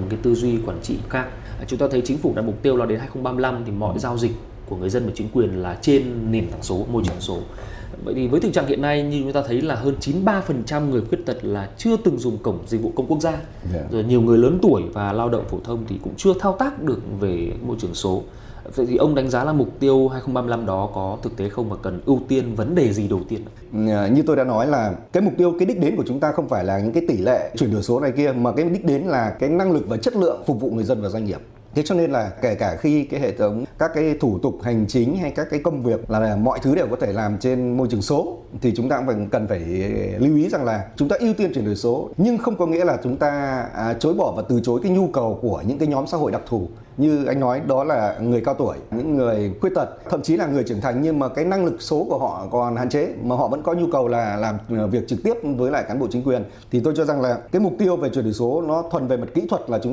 cái tư duy quản trị khác. Chúng ta thấy chính phủ đặt mục tiêu là đến 2035 thì mọi giao dịch của người dân và chính quyền là trên nền tảng số, môi trường số. Vậy thì với thực trạng hiện nay như chúng ta thấy là hơn 93% người khuyết tật là chưa từng dùng cổng dịch vụ công quốc gia. Rồi nhiều người lớn tuổi và lao động phổ thông thì cũng chưa thao tác được về môi trường số. Vậy thì ông đánh giá là mục tiêu 2035 đó có thực tế không và cần ưu tiên vấn đề gì đầu tiên? Như tôi đã nói là cái mục tiêu, cái đích đến của chúng ta không phải là những cái tỷ lệ chuyển đổi số này kia, mà cái đích đến là cái năng lực và chất lượng phục vụ người dân và doanh nghiệp. Thế cho nên là kể cả khi cái hệ thống, các cái thủ tục hành chính hay các cái công việc là mọi thứ đều có thể làm trên môi trường số, thì chúng ta cũng cần phải lưu ý rằng là chúng ta ưu tiên chuyển đổi số, nhưng không có nghĩa là chúng ta chối bỏ và từ chối cái nhu cầu của những cái nhóm xã hội đặc thù. Như anh nói, đó là người cao tuổi, những người khuyết tật, thậm chí là người trưởng thành nhưng mà cái năng lực số của họ còn hạn chế, mà họ vẫn có nhu cầu là làm việc trực tiếp với lại cán bộ chính quyền. Thì tôi cho rằng là cái mục tiêu về chuyển đổi số nó thuần về mặt kỹ thuật là chúng